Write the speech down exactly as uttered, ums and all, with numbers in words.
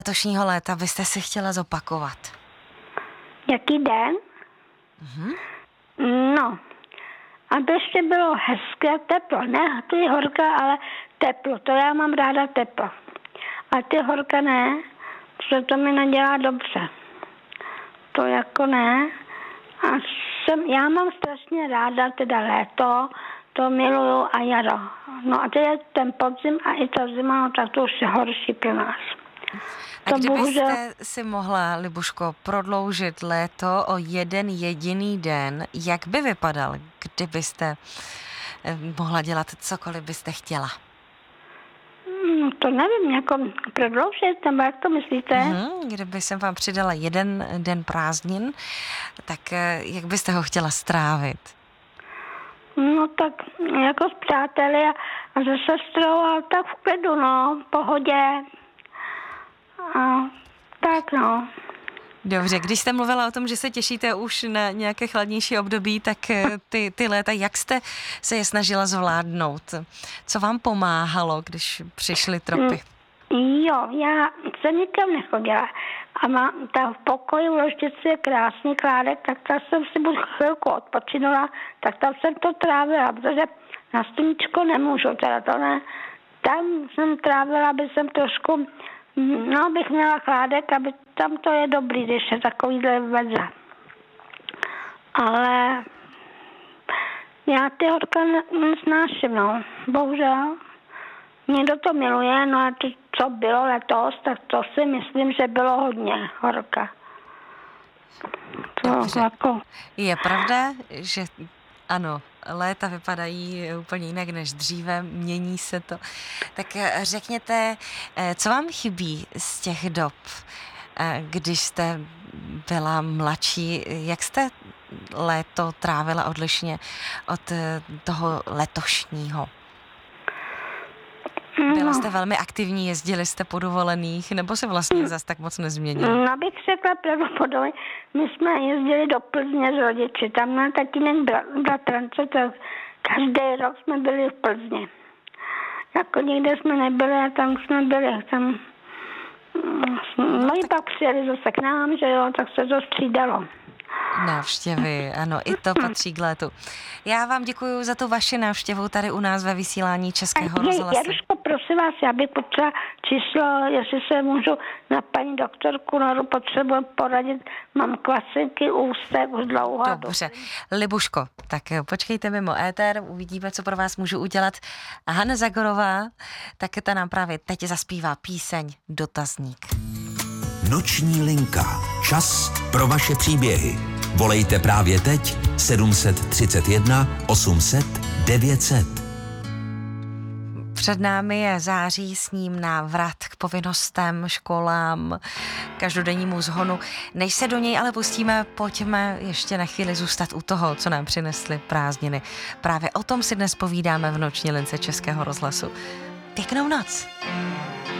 letošního léta byste si chtěla zopakovat? Jaký den? Mhm. No, aby ještě bylo hezké teplo. Ne, ty horka, ale teplo. To já mám ráda teplo. A ty horka ne, protože to mi nedělá dobře. To jako ne. A jsem, já mám strašně ráda teda léto, to miluju a jaro. No a teď je ten podzim a i ta zima, no tak to už je horší pro nás. A To kdybyste bohužel... si mohla, Libuško, prodloužit léto o jeden jediný den, jak by vypadal, kdybyste eh, mohla dělat cokoliv byste chtěla? Hmm, to nevím, jako prodloužit, nebo jak to myslíte? Mhm, kdyby jsem vám přidala jeden den prázdnin, tak eh, jak byste ho chtěla strávit? No tak jako s přáteli a, a se sestrou a tak v klidu, no, v pohodě. A tak no. Dobře, když jste mluvila o tom, že se těšíte už na nějaké chladnější období, tak eh, ty, ty léta, jak jste se je snažila zvládnout? Co vám pomáhalo, když přišly tropy? Jo, já jsem nikam nechodila. A mám tam v pokoji v ložnici je krásný kládek, tak tam jsem si buď chvilku odpočinula, tak tam jsem to trávila, protože na sluníčko nemůžu, teda to ne. Tam jsem trávila, aby jsem trošku, no, abych měla kládek, aby tam to je dobrý, když je takovýhle vedle. Ale já ty horka nesnáším, no, bohužel. Někdo to miluje, no a to, co bylo letos, tak to si myslím, že bylo hodně horka. To Dobře. jako... Je pravda, že ano, léta vypadají úplně jinak než dříve, mění se to. Tak eh, řekněte, eh, co vám chybí z těch dob, eh, když jste byla mladší, jak jste léto trávila odlišně od eh, toho letošního? Byla jste velmi aktivní, jezdili jste po dovolených, nebo se vlastně zas tak moc nezměnilo? No, bych řekla pravděpodobně, my jsme jezdili do Plzně s rodiči, tam na tatínek bra- bratrance, tak každý rok jsme byli v Plzni. Jako někde jsme nebyli a tam jsme byli, tam... No i pak přijeli zase k nám, že jo, tak se to střídalo. Návštěvy, ano, i to patří k létu. Já vám děkuji za tu vaši návštěvu tady u nás ve vysílání Českého rozhlasu. Jaruško, prosím vás, já bych potřeba číslo, jestli se můžu na paní doktorku Noru potřebuji poradit, mám kvasinky, ústek už dlouho. Dobře, Libuško, tak počkejte mimo éter, uvidíme, co pro vás můžu udělat. A Hana Zagorová, tak ta nám právě teď zaspívá píseň Dotazník. Noční linka. Čas pro vaše příběhy. Volejte právě teď sedm set třicet jedna osm set devět set. Před námi je září, s ním návrat k povinnostem, školám, každodennímu zhonu. Než se do něj ale pustíme, pojďme ještě na chvíli zůstat u toho, co nám přinesly prázdniny. Právě o tom si dnes povídáme v noční lince Českého rozhlasu. Pěknou noc.